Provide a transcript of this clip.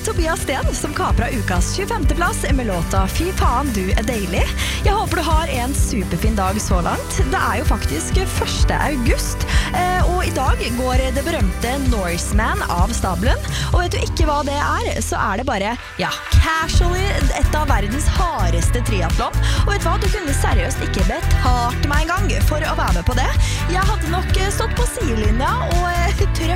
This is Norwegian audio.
Tobias Sten som kapret ukas 25. plass med låta Fy faen, du deilig. Jeg håper du har en superfin dag så langt. Det jo faktisk 1. august, og i dag går det berømte Norseman av stabelen. Og vet du ikke hva det så det bare, casually et av verdens hardeste triathlon. Og vet du hva, du kunne seriøst ikke betalt meg en gang for å være med på det. Jeg hadde nok stått på sidelinja og